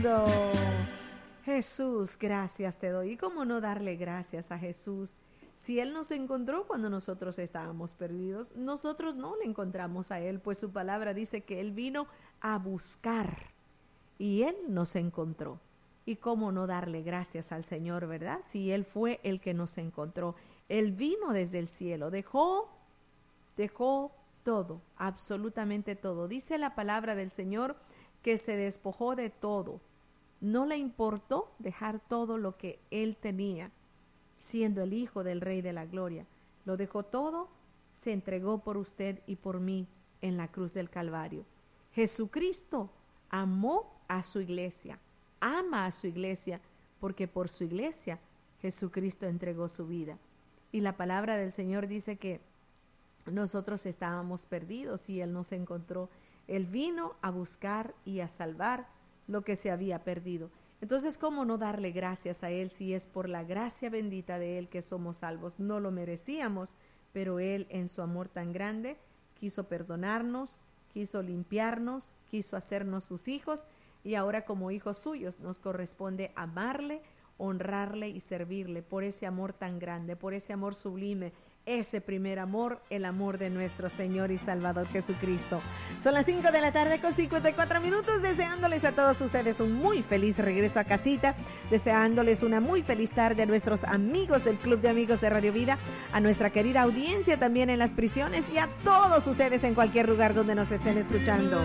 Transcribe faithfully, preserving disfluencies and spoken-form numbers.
cantando. Jesús, gracias te doy. ¿Y cómo no darle gracias a Jesús? Si Él nos encontró cuando nosotros estábamos perdidos, nosotros no le encontramos a Él, pues su palabra dice que Él vino a buscar y Él nos encontró. ¿Y cómo no darle gracias al Señor, verdad? Si Él fue el que nos encontró. Él vino desde el cielo, dejó, dejó todo, absolutamente todo. Dice la palabra del Señor que se despojó de todo. No le importó dejar todo lo que Él tenía, siendo el Hijo del Rey de la Gloria. Lo dejó todo, se entregó por usted y por mí en la cruz del Calvario. Jesucristo amó a su iglesia, ama a su iglesia, porque por su iglesia Jesucristo entregó su vida. Y la palabra del Señor dice que nosotros estábamos perdidos y Él nos encontró. Él vino a buscar y a salvar lo que se había perdido. Entonces, ¿cómo no darle gracias a Él si es por la gracia bendita de Él que somos salvos? No lo merecíamos, pero Él en su amor tan grande quiso perdonarnos, quiso limpiarnos, quiso hacernos sus hijos y ahora como hijos suyos nos corresponde amarle, honrarle y servirle por ese amor tan grande, por ese amor sublime, ese primer amor, el amor de nuestro Señor y Salvador Jesucristo. Son las cinco de la tarde con cincuenta y cuatro minutos, deseándoles a todos ustedes un muy feliz regreso a casita, deseándoles una muy feliz tarde a nuestros amigos del Club de Amigos de Radio Vida, a nuestra querida audiencia también en las prisiones y a todos ustedes en cualquier lugar donde nos estén escuchando.